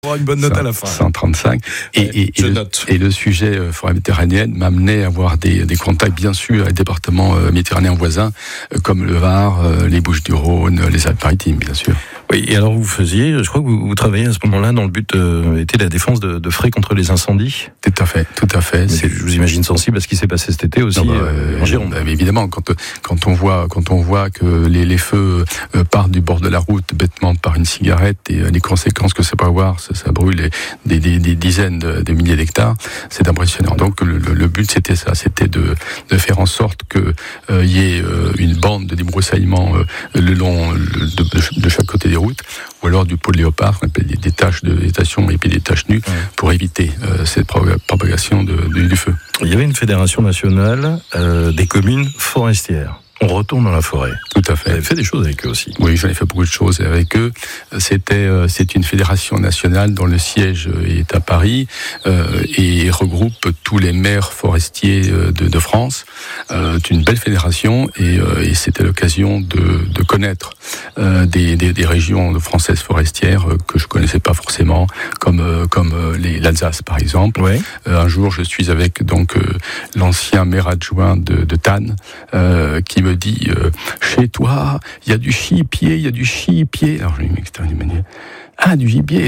On aura une bonne note à la fin. 135. Et le sujet forêt méditerranéenne m'a amené à avoir des contacts, bien sûr, avec les départements méditerranéens voisins, comme le Var, les Bouches-du-Rhône, les Alpes-Maritimes, bien sûr. Oui, et alors je crois que vous travaillez à ce moment-là dans le but était la défense de Fray contre les incendies. Tout à fait. Je vous imagine sensible à ce qui s'est passé cet été aussi en Gironde. Évidemment, quand on voit que les feux partent du bord de la route bêtement par une cigarette et les conséquences que ça peut avoir, ça brûle des dizaines de milliers d'hectares, c'est impressionnant. Donc le but c'était ça, c'était de faire en sorte que y ait une bande de débroussaillement le long de chaque côté des routes, ou alors du pot de léopard, on appelle des taches de végétation et puis des taches nues, pour éviter cette propagation du feu. Il y avait une fédération nationale des communes forestières. On retourne dans la forêt. Tout à fait. Vous avez fait des choses avec eux aussi. Oui, j'en ai fait beaucoup de choses avec eux. C'est une fédération nationale dont le siège est à Paris et regroupe tous les maires forestiers de France. C'est une belle fédération et c'était l'occasion de connaître des régions françaises forestières que je connaissais pas forcément, comme l'Alsace par exemple. Ouais. Un jour, je suis avec donc l'ancien maire adjoint de Thann qui me dit chez toi il y a du chipier. Alors je lui dis mais qu'est-ce que tu veux dire ? Ah, du gibier.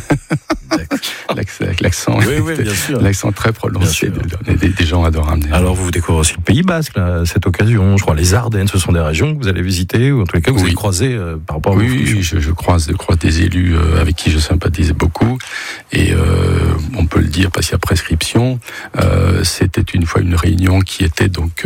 L'accent, oui, bien sûr. L'accent très prononcé des gens adorables. Alors vous découvrez aussi le Pays Basque là, à cette occasion. Je crois les Ardennes, ce sont des régions que vous allez visiter ou en tous les cas vous avez croisé par rapport à vos fonctions. Oui, je croise des élus avec qui je sympathise beaucoup et on peut le dire parce qu'il y a prescription. C'était une fois une réunion qui était donc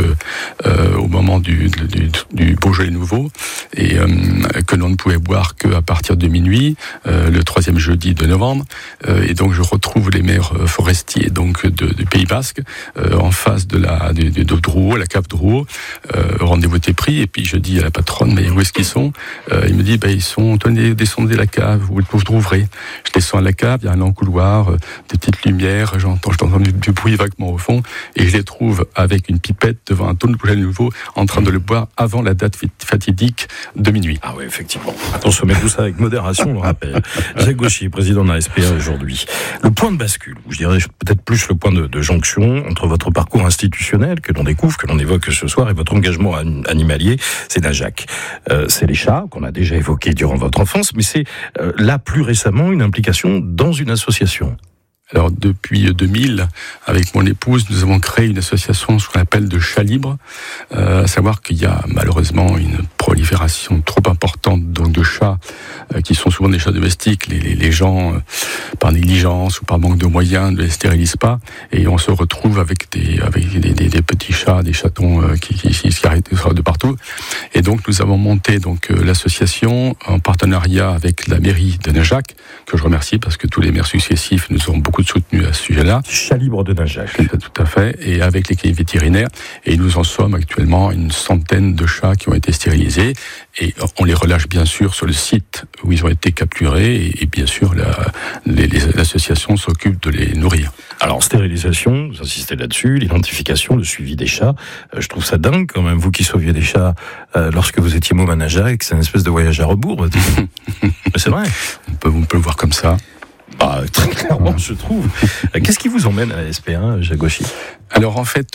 au moment du Beaujolais nouveau et que l'on ne pouvait boire qu'à partir de minuit. Le 3e jeudi de novembre, et donc je retrouve les maires forestiers donc du Pays Basque en face de Drouot, la cave Drouot. Rendez-vous était pris, et puis je dis à la patronne mais où est-ce qu'ils sont? Il me dit ils sont, descendez la cave, vous trouverez. Je descends à la cave, il y a un long couloir, des petites lumières, j'entends du bruit vaguement au fond, et je les trouve avec une pipette devant un tonneau de Beaujolais nouveau en train de le boire avant la date fatidique de minuit. Ah oui, effectivement. Attention, mais tout ça avec modération, on le rappelle. Jacques Gauchy, président de la SPA aujourd'hui. Le point de bascule, ou je dirais peut-être plus le point de jonction entre votre parcours institutionnel que l'on découvre, que l'on évoque ce soir, et votre engagement animalier, c'est Najac. C'est les chats qu'on a déjà évoqués durant votre enfance, mais c'est là plus récemment une implication dans une association. Alors depuis 2000, avec mon épouse, nous avons créé une association, ce qu'on appelle de chats libres, à savoir qu'il y a malheureusement une prolifération trop importante donc de chats qui sont souvent des chats domestiques. Les gens, par négligence ou par manque de moyens, ne les stérilisent pas, et on se retrouve avec des petits chats, des chatons qui arrêtent de partout. Et donc nous avons monté donc l'association en partenariat avec la mairie de Najac, que je remercie parce que tous les maires successifs nous ont beaucoup soutenu à ce sujet-là. Chat libre de Najac. Tout à fait, et avec les cliniques vétérinaires. Et nous en sommes actuellement une centaine de chats qui ont été stérilisés, et on les relâche bien sûr sur le site où ils ont été capturés, et bien sûr l'association s'occupe de les nourrir. Alors stérilisation, vous insistez là-dessus, l'identification, le suivi des chats, je trouve ça dingue quand même, vous qui sauviez des chats lorsque vous étiez môme à Najac, c'est une espèce de voyage à rebours. C'est vrai. On peut le voir comme ça. Très clairement, je trouve. Qu'est-ce qui vous emmène à la SPA, Jacques Gauchy ? Alors en fait,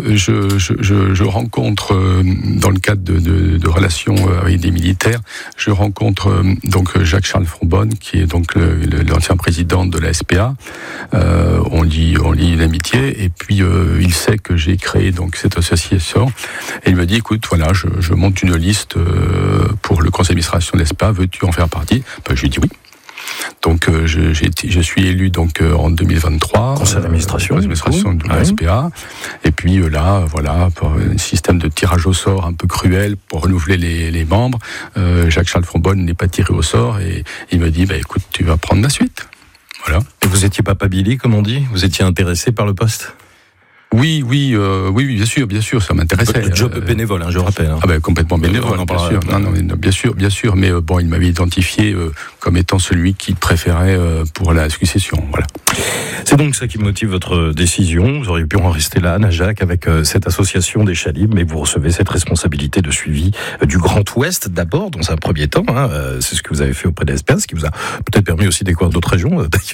je rencontre dans le cadre de relations avec des militaires, je rencontre donc Jacques-Charles Fronbonne, qui est donc l'ancien président de la SPA. On lie une amitié, et puis il sait que j'ai créé donc cette association, et il me dit écoute, voilà, je monte une liste pour le conseil d'administration de la SPA, veux-tu en faire partie ? Je lui dis oui. Donc je suis élu donc en 2023 conseil d'administration de la SPA, et puis là voilà, pour un système de tirage au sort un peu cruel pour renouveler les membres, Jacques-Charles Fronbonne n'est pas tiré au sort, et il me dit écoute, tu vas prendre la suite. Voilà. Et vous étiez pas Billy, comme on dit, vous étiez intéressé par le poste? Oui, bien sûr, ça m'intéressait. Le job bénévole, je rappelle. Complètement bénévole, bien sûr, mais il m'avait identifié comme étant celui qu'il préférait pour la succession, voilà. C'est donc ça qui motive votre décision. Vous auriez pu en rester là, à Najac, avec cette association des chats libres, mais vous recevez cette responsabilité de suivi du Grand Ouest d'abord, dans un premier temps. C'est ce que vous avez fait auprès de la SPA, ce qui vous a peut-être permis aussi de découvrir d'autres régions, d'ailleurs.